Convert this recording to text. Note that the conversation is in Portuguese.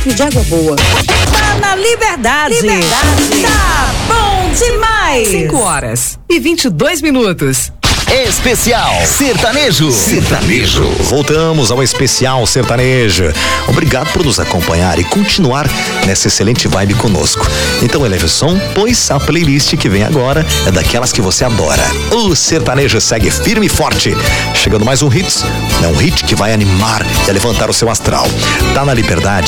litro de água boa. Tá na Liberdade. Tá bom demais. 5h22. Especial Sertanejo. Voltamos ao Especial Sertanejo. Obrigado por nos acompanhar e continuar nessa excelente vibe conosco. Então eleve o som, pois a playlist que vem agora é daquelas que você adora. O sertanejo segue firme e forte. Chegando mais um hit que vai animar e levantar o seu astral. Tá na Liberdade